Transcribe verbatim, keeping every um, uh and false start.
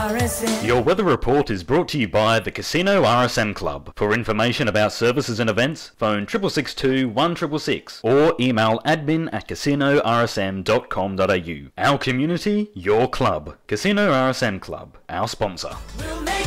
R S M. Your weather report is brought to you by the Casino R S M Club. For information about services and events, phone six six six two, one six six six or email admin at casino r s m dot com dot a u. Our community, your club. Casino R S M Club, our sponsor. We'll